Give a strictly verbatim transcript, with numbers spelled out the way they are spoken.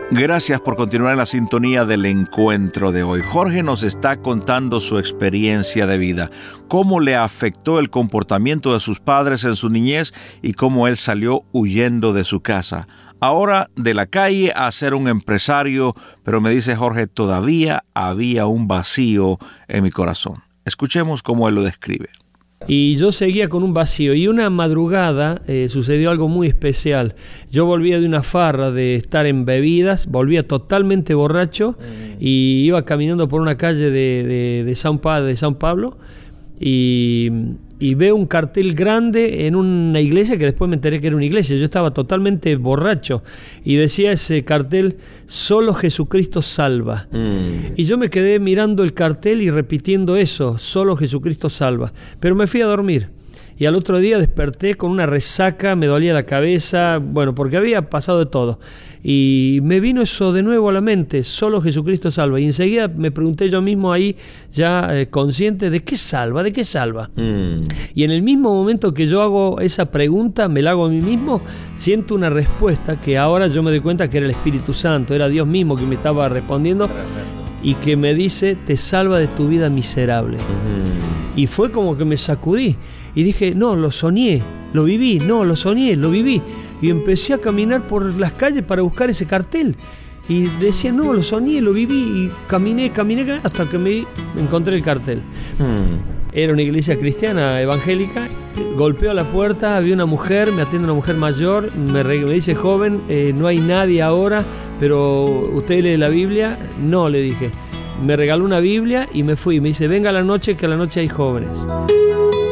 Gracias por continuar en la sintonía del encuentro de hoy. Jorge nos está contando su experiencia de vida, cómo le afectó el comportamiento de sus padres en su niñez y cómo él salió huyendo de su casa. Ahora de la calle a ser un empresario, pero me dice Jorge, todavía había un vacío en mi corazón. Escuchemos cómo él lo describe. Y yo seguía con un vacío, y una madrugada eh, sucedió algo muy especial. Yo volvía de una farra de estar en bebidas, volvía totalmente borracho, mm. y iba caminando por una calle de, de, de, San, pa- de San Pablo, y, y veo un cartel grande en una iglesia, que después me enteré que era una iglesia. Yo estaba totalmente borracho, y decía ese cartel, solo Jesucristo salva. Mm. Y yo me quedé mirando el cartel y repitiendo eso, solo Jesucristo salva. Pero me fui a dormir. Y al otro día desperté con una resaca, me dolía la cabeza, bueno, porque había pasado de todo. Y me vino eso de nuevo a la mente, solo Jesucristo salva. Y enseguida me pregunté yo mismo ahí, ya eh, consciente, ¿de qué salva? ¿De qué salva? Mm. Y en el mismo momento que yo hago esa pregunta, me la hago a mí mismo, siento una respuesta que ahora yo me doy cuenta que era el Espíritu Santo, era Dios mismo que me estaba respondiendo y que me dice, te salva de tu vida miserable. Mm. Y fue como que me sacudí. Y dije, no, lo soñé, lo viví, no, lo soñé, lo viví. Y empecé a caminar por las calles para buscar ese cartel. Y decía, no, lo soñé, lo viví. Y caminé, caminé, hasta que me encontré el cartel. Hmm. Era una iglesia cristiana, evangélica. Golpeo la puerta, había una mujer, me atiende una mujer mayor. Me, re, me dice, joven, eh, no hay nadie ahora, pero ¿usted lee la Biblia? No, le dije. Me regaló una Biblia y me fui. Me dice, venga a la noche, que a la noche hay jóvenes.